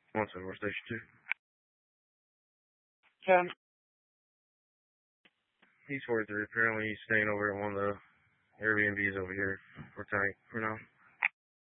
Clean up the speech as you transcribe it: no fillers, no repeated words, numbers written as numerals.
One second, we're station 2. 10. He's 43. Apparently he's staying over at one of the Airbnbs over here for tonight, for now.